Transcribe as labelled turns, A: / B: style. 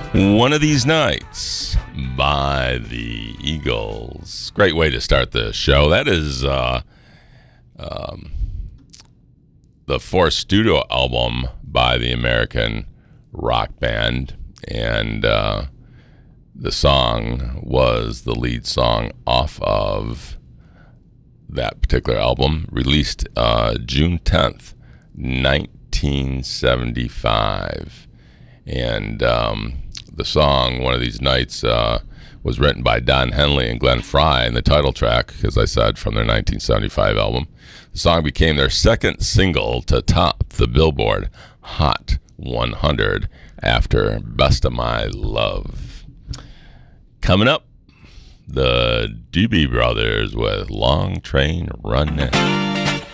A: One of These Nights by the Eagles. Great way to start the show. That is the fourth studio album by the American rock band. And the song was the lead song off of that particular album, released June 10th, 1975. And the song, One of These Nights, was written by Don Henley and Glenn Frey, and the title track, as I said, from their 1975 album. The song became their second single to top the Billboard Hot 100 after Best of My Love. Coming up, the Doobie Brothers with Long Train Running.